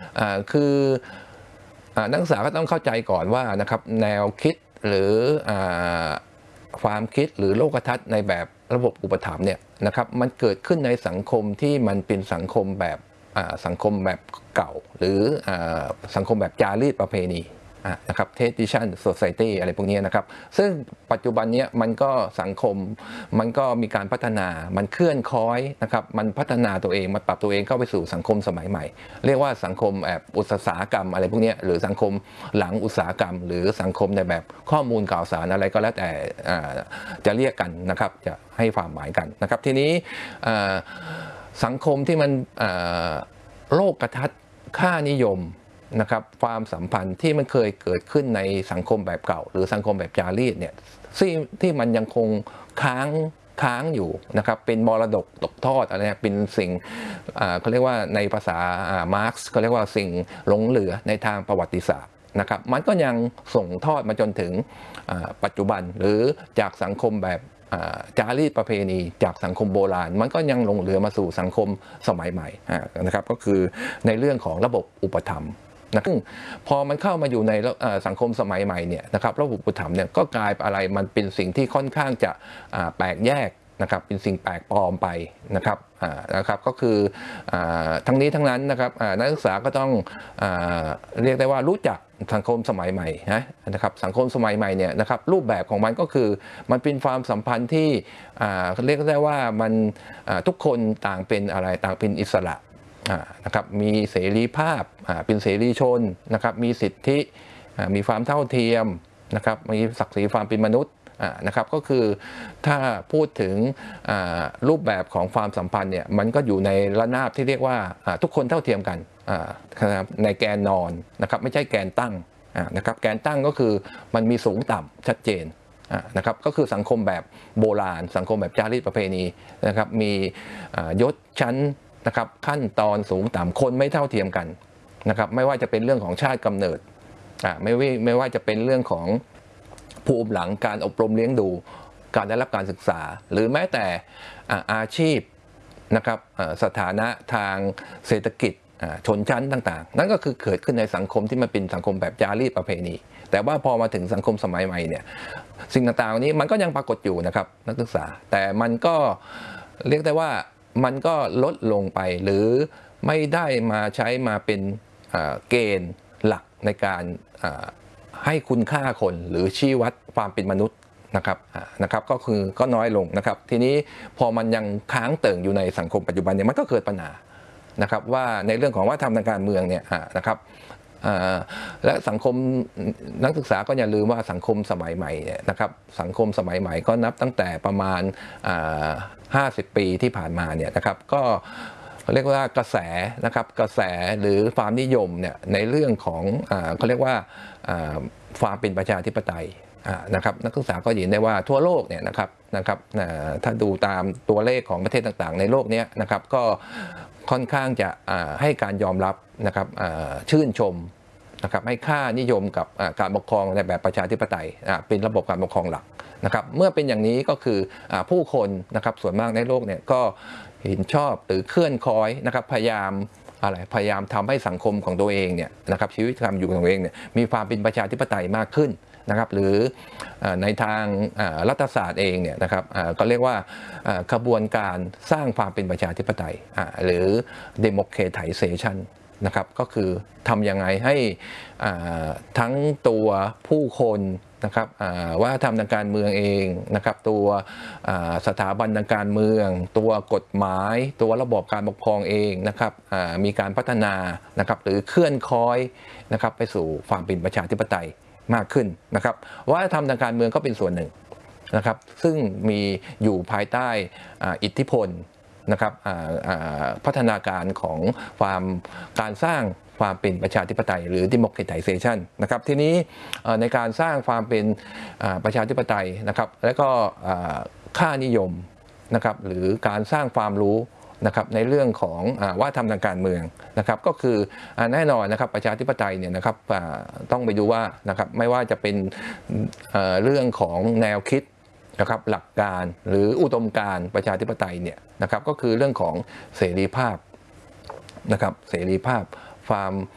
คือนักศึกษาก็ต้องเข้าใจก่อนว่านะครับแนวคิดหรือความคิดหรือโลกทัศน์ในแบบระบบอุปถัมภ์เนี่ยนะครับมันเกิดขึ้นในสังคมที่มันเป็นสังคมแบบเก่าหรือสังคมแบบจารีตประเพณีนะครับ tradition society อะไรพวกนี้นะครับซึ่งปัจจุบันนี้มันก็สังคมมันก็มีการพัฒนามันเคลื่อนคล้อยนะครับมันพัฒนาตัวเองมันปรับตัวเองเข้าไปสู่สังคมสมัยใหม่เรียกว่าสังคมแบบอุตสาหกรรมอะไรพวกนี้หรือสังคมหลังอุตสาหกรรมหรือสังคมในแบบข้อมูลข่าวสารอะไรก็แล้วแต่จะเรียกกันนะครับจะให้ความหมายกันนะครับทีนี้สังคมที่มันโลกทัศน์ค่านิยมนะครับความสัมพันธ์ที่มันเคยเกิดขึ้นในสังคมแบบเก่าหรือสังคมแบบจารีตเนี่ยที่มันยังคงค้างอยู่นะครับเป็นมรดกตกทอดอะไรเป็นสิ่งเขาเรียกว่าในภาษามาร์กซ์เขาเรียกว่าสิ่งหลงเหลือในทางประวัติศาสตร์นะครับมันก็ยังส่งทอดมาจนถึงปัจจุบันหรือจากสังคมแบบจารีตประเพณีจากสังคมโบราณมันก็ยังหลงเหลือมาสู่สังคมสมัยใหม่นะครับก็คือในเรื่องของระบบอุปถัมภ์นะพอมันเข้ามาอยู่ในสังคมสมัยใหม่เนี่ยนะครับระบบอุปถัมภ์เนี่ยก็กลายเป็นอะไรมันเป็นสิ่งที่ค่อนข้างจะแปลกแยกนะครับเป็นสิ่งแปลกปลอมไปนะครับก็คือทั้งนี้ทั้งนั้นนะครับนักศึกษาก็ต้องเรียกได้ว่ารู้จักสังคมสมัยใหม่นะครับสังคมสมัยใหม่เนี่ยนะครับรูปแบบของมันก็คือมันเป็นความสัมพันธ์ที่เรียกได้ว่ามันทุกคนต่างเป็นอะไรต่างเป็นอิสระนะครับมีเสรีภาพเป็นเสรีชนนะครับมีสิทธิมีความเท่าเทียมนะครับมีศักดิ์ศรีความเป็นมนุษย์นะครับก็คือถ้าพูดถึงรูปแบบของความสัมพันธ์เนี่ยมันก็อยู่ในระนาบที่เรียกว่าทุกคนเท่าเทียมกันนะครับในแกนนอนนะครับไม่ใช่แกนตั้งนะครับแกนตั้งก็คือมันมีสูงต่ำชัดเจนนะครับก็คือสังคมแบบโบราณสังคมแบบจารีตประเพณีนะครับมียศชั้นนะครับขั้นตอนสูงต่ำคนไม่เท่าเทียมกันนะครับไม่ว่าจะเป็นเรื่องของชาติกำเนิดไม่ว่าจะเป็นเรื่องของภูมิหลังการอบรมเลี้ยงดูการได้รับการศึกษาหรือแม้แต่อาชีพนะครับสถานะทางเศรษฐกิจชนชั้นต่างๆนั่นก็คือเกิดขึ้นในสังคมที่มันเป็นสังคมแบบจารีตประเพณีแต่ว่าพอมาถึงสังคมสมัยใหม่เนี่ยสิ่งต่างๆนี้มันก็ยังปรากฏอยู่นะครับนักศึกษาแต่มันก็เรียกได้ว่ามันก็ลดลงไปหรือไม่ได้มาใช้มาเป็นเกณฑ์หลักในการให้คุณค่าคนหรือชี้วัดความเป็นมนุษย์นะครับก็น้อยลงนะครับทีนี้พอมันยังค้างเติ่งอยู่ในสังคมปัจจุบันเนี่ยมันก็เกิดปัญหานะครับว่าในเรื่องของวัฒนธรรมทางการเมืองเนี่ยนะครับและสังคมนักศึกษาก็อย่าลืมว่าสังคมสมัยใหม่นะครับสังคมสมัยใหม่ก็นับตั้งแต่ประมาณ50 ปีที่ผ่านมาเนี่ยนะครับก็เรียกว่ากระแสนะครับกระแสหรือความนิยมเนี่ยในเรื่องของเขาเรียกว่าความเป็นประชาธิปไตยนะครับนักศึกษาก็เห็นได้ว่าทั่วโลกเนี่ยนะครับถ้าดูตามตัวเลขของประเทศต่างๆในโลกนี้นะครับก็ค่อนข้างจะให้การยอมรับนะครับชื่นชมนะครับให้ค่านิยมกับการปกครองในแบบประชาธิปไตยเป็นระบบการปกครองหลักนะครับเมื่อเป็นอย่างนี้ก็คือผู้คนนะครับส่วนมากในโลกเนี่ยก็เห็นชอบหรือเคลื่อนคล้อยนะครับพยายามทำให้สังคมของตัวเองเนี่ยนะครับชีวิตความอยู่ของตัวเองเนี่ยมีความเป็นประชาธิปไตยมากขึ้นนะครับหรือในทางรัฐศาสตร์เองเนี่ยนะครับก็เรียกว่ากระบวนการสร้างความเป็นประชาธิปไตยหรือ democratization นะครับก็คือทำยังไงให้ทั้งตัวผู้คนนะครับว่าทำทางการเมืองเองนะครับตัวสถาบันทางการเมืองตัวกฎหมายตัวระบบการปกครองเองนะครับมีการพัฒนานะครับหรือเคลื่อนคล้อยนะครับไปสู่ความเป็นประชาธิปไตยมากขึ้นนะครับว่าทำทางการเมืองก็เป็นส่วนหนึ่งนะครับซึ่งมีอยู่ภายใต้อิทธิพลนะครับพัฒนาการของการสร้างความเป็นประชาธิปไตยหรือ democratization นะครับทีนี้ในการสร้างความเป็นประชาธิปไตยนะครับและก็ค่านิยมนะครับหรือการสร้างความรู้นะครับในเรื่องของวัฒนธรรมทางการเมืองนะครับก็คือแน่นอนนะครับประชาธิปไตยเนี่ยนะครับต้องไปดูว่านะครับไม่ว่าจะเป็นเรื่องของแนวคิดนะครับหลักการหรืออุดมการณ์ประชาธิปไตยเนี่ยนะครับก็คือเรื่องของเสรีภาพนะครับเสรีภาพความ